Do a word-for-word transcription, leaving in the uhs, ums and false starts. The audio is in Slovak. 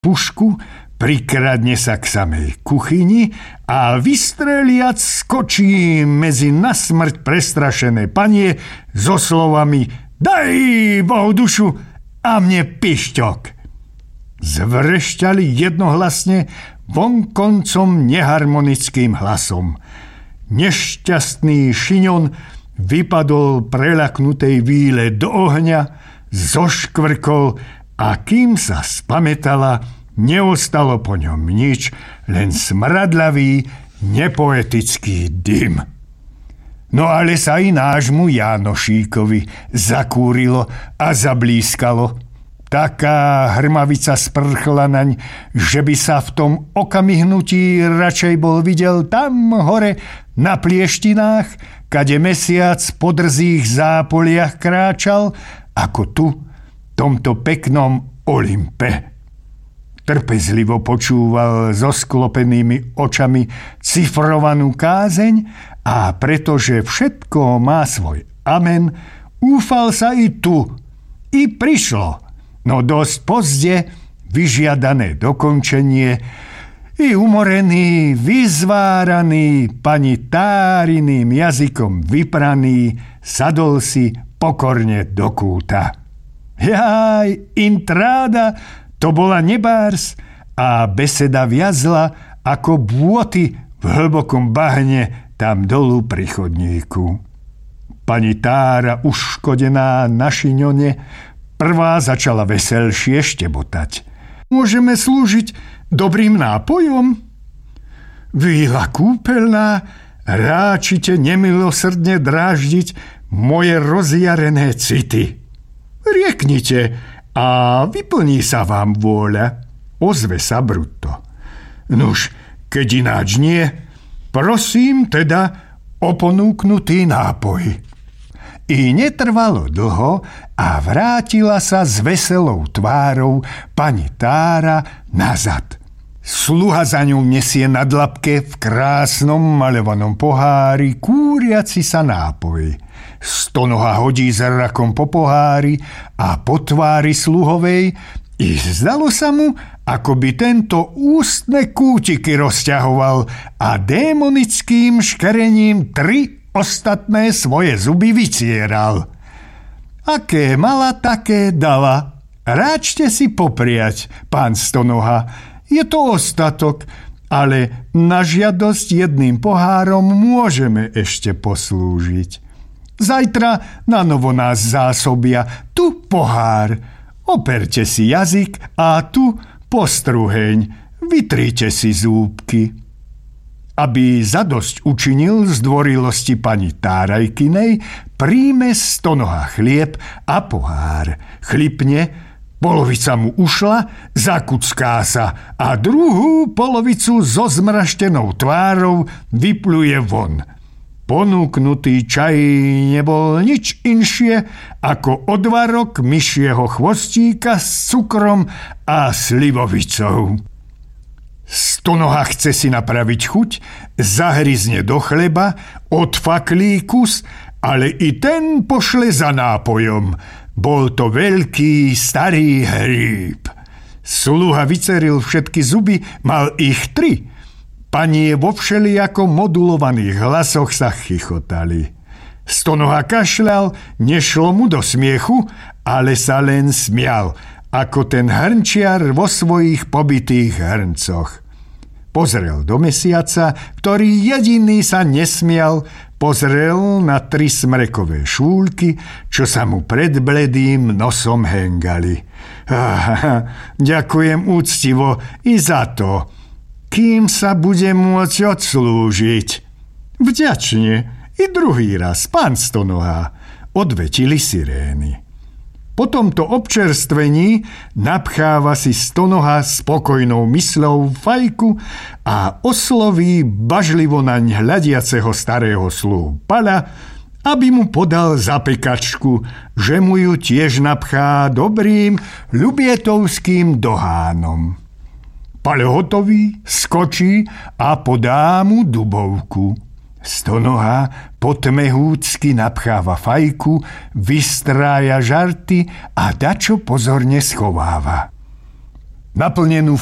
pušku, prikradne sa k samej kuchyni a vystreliac skočí medzi nasmrť prestrašené panie so slovami Daj Bohu dušu a mne pišťok. Zvrešťali jednohlasne vonkoncom neharmonickým hlasom. Nešťastný Šiňon vypadol preľaknutej víle do ohňa, zoškvrkol a kým sa spamätala, neostalo po ňom nič, len smradlavý, nepoetický dym. No ale sa i nášmu Jánošíkovi zakúrilo a zablískalo. Taká hrmavica sprchla naň, že by sa v tom okamihnutí radšej bol videl tam hore na plieštinách, kade mesiac po drzých zápoliach kráčal, ako tu, tomto peknom Olympe. Trpezlivo počúval so sklopenými očami cifrovanú kázeň a pretože všetko má svoj amen, úfal sa i tu. I prišlo, no dosť pozde, vyžiadané dokončenie, i umorený, vyzváraný, pani Táriným jazykom vypraný, sadol si pokorne do kúta. Jaj, intráda, to bola nebárs a beseda viazla ako bôty v hlbokom bahne tam dolu pri chodníku. Pani Tára, uškodená na Šiňone, prvá začala veselšie štebotať. Môžeme slúžiť dobrým nápojom? Víla kúpeľná, ráčite nemilosrdne dráždiť moje rozjarené city. Rieknite, a vyplní sa vám vôľa, ozve sa Brutto. Nuž, keď ináč nie, prosím teda o ponúknutý nápoj. I netrvalo dlho a vrátila sa s veselou tvárou pani Tára nazad. Sluha za ňou nesie na dlapke v krásnom maľovanom pohári kúriaci sa nápoj. Stonoha hodí zrakom po pohári a po tvári sluhovej i zdalo sa mu, ako by tento ústne kútiky rozťahoval a démonickým škerením tri ostatné svoje zuby vycieral. Aké mala, také dala. Ráčte si popriať, pán Stonoha. Je to ostatok, ale na žiadosť jedným pohárom môžeme ešte poslúžiť. Zajtra na novo nás zásobia. Tu pohár. Operte si jazyk a tu postruheň. Vytrite si zúbky. Aby zadosť učinil zdvorilosti pani Tárajkinej, príjme Stonoha chlieb a pohár. Chlipne, polovica mu ušla, zakucká sa a druhú polovicu so zmraštenou tvárou vypluje von. Ponúknutý čaj nebol nič inšie ako odvarok myšieho chvostíka s cukrom a slivovicou. Stonoha chce si napraviť chuť, zahryzne do chleba, odfaklí kus, ale i ten pošle za nápojom. Bol to veľký starý hríb. Sluha vyceril všetky zuby, mal ich tri. Panie vo všelijako modulovaných hlasoch sa chichotali. Stonoha kašľal, nešlo mu do smiechu, ale sa len smial, ako ten hrnčiar vo svojich pobitých hrncoch. Pozrel do mesiaca, ktorý jediný sa nesmial, pozrel na tri smrekové šúľky, čo sa mu pred bledým nosom hengali. Ah, ďakujem úctivo i za to, kým sa bude môcť odslúžiť. Vďačne, i druhý raz, pán Stonoha, odvetili sirény. Po tomto občerstvení napcháva si Stonoha spokojnou mysľou fajku a osloví bažlivo naň hľadiaceho starého sluhu Pala, aby mu podal zapekačku, že mu ju tiež napchá dobrým ľubietovským dohánom. Pale hotový, skočí a podá mu dubovku. Stonoha potmehúcky napcháva fajku, vystrája žarty a dačo pozorne schováva. naplnenú